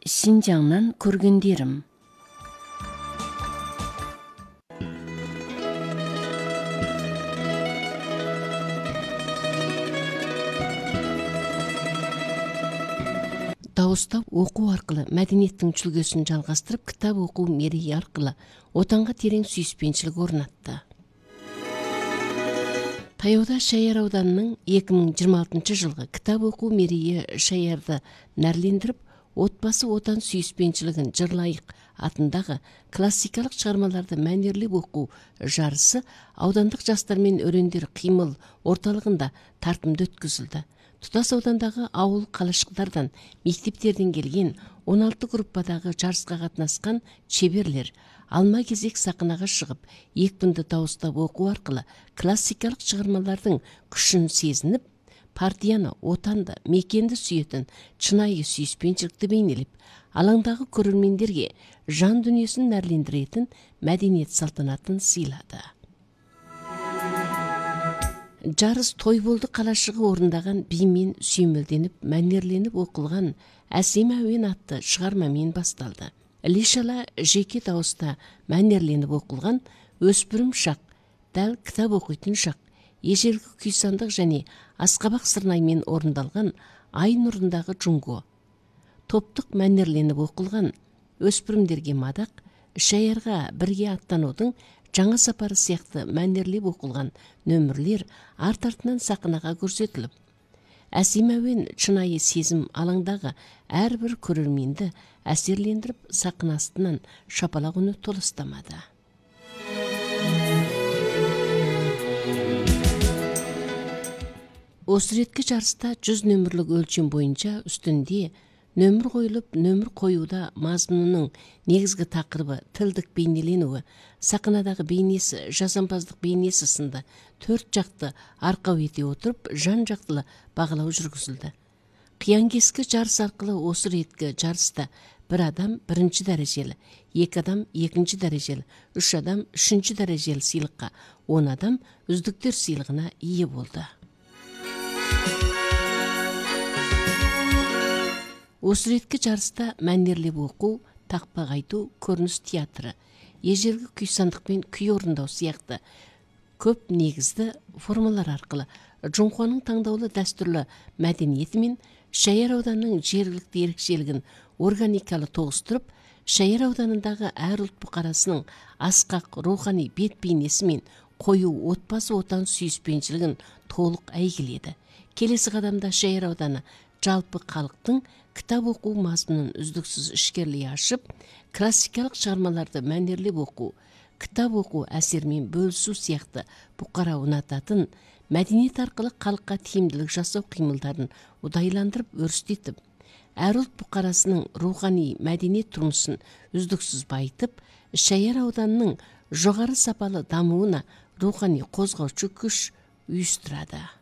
Синжаңнан көргөндөрүм. Дауыстап окуу аркылы мәдениеттин чүлгөсүн жалгастырып, китап окуу мерейи аркылы отанга терең сүйүспенчилик орнатты. Таяуда Шаяр ауданының 2026 жылғы кітап оқу мерейі Шаярды нәрлендіріп, отбасы отан сүйіспеншілігін жырлайық атындағы классикалық шығармаларды мәнерлеп оқу жарысы аудандық жастар мен өрендер қимыл орталығында тартымды өткізілді. Тұтас аудандағы ауыл қалашықтардан, мектептерден келген 16 группадағы жарысқа қатынасқан шеберлер алма кезек сахнаға шығып, екпінді дауыстап оқу арқылы классикалық шығармалардың күшін сезініп, партияны, отанды, мекенді сүйетін шынайы сүйіспеншілікті бейнелеп, алаңдағы көрермендерге жан дүниесін нәрлендіретін мәдениет салтанатын сыйлады. Жарыс Тойболды қалашығы орындаған бимен сүйемелденіп, мәнерленіп оқылған Әсем әуен атты шығармамен басталды. Іле-шала жеке дауыста мәнерленіп оқылған өспірім шақ, дәл кітап оқитын шақ, ежелгі күйсандық және Асқабақ сырнаймен орындалған Ай нұрындағы Джунго. Топтық мәнерленіп оқылған өспірімдерге мадақ, Шаярға бірге аттанудың жаңа сапары сияқты мәнерлеп оқылған нөмірлер арт-артынан сахнаға көрсетіліп, Әсем әуен шынайы сезім алаңдағы әрбір көрерменді әсерлендіріп, сахна астынан шапалақ үні толастамады. Осы реткі жарыста 100 нөмірлік өлшем бойынша үстінде нөмір қойылып, нөмір қоюда мазмұнының негізгі тақырыбы тілдік бейнеленуі, сахнадағы бейнесі, жасампаздық бейнесі сынды 4 жақты арқау ете отырып, жан-жақтылы бағалау жүргізілді. Қиян-кескі жарыс арқылы осы реткі жарыста бір адам 1-ші дәрежелі, 2 адам 2-ші дәрежелі, 3 адам 3-ші дәрежелі сыйлыққа, 10 адам үздіктер сыйлығына ие болды. Осы реткі жарыста мәнерлеп оқу, тақпақ айту, көрініс театры, ежелгі күйсандық пен күй орындау сияқты көп негізді формалар арқылы Джунхуаның таңдаулы дәстүрлі мәдениеті мен Шаяр ауданының жергілікті ерекшелігін органикалы тоғыстырып, Шаяр ауданындағы әр ұлт бұқарасының асқақ рухани бет бейнесі мен қою отбасы отан сүйіспеншілігін толық әйгіледі. Келесі қадамда Шаяр ауданы жалпы халықтың кітап оқу мазмұнын үздіксіз ішкерлей ашып, классикалық шығармаларды мәнерлеп оқу, кітап оқу әсермен бөлісу сияқты бұқара ұнататын, мәдениет арқылы халыққа тиімділік жасау қимылдарын ұдайландырып өрістетіп, әр ұлт бұқарасының рухани мәдениет тұрмысын үздіксіз байытып, Шаяр ауданының жоғары сапалы дамуына рухани қозғаушы күш ұйыстырады.